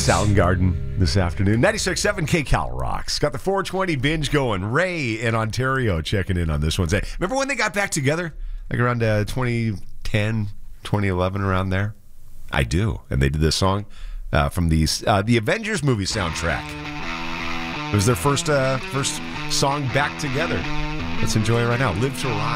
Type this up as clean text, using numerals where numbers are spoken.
Soundgarden this afternoon. 96.7 KCal rocks. Got the 420 binge going. Ray in Ontario checking in on this one. Say, remember when they got back together? Like around 2010, 2011, around there? I do. And they did this song from the Avengers movie soundtrack. It was their first song back together. Let's enjoy it right now. Live to Rise.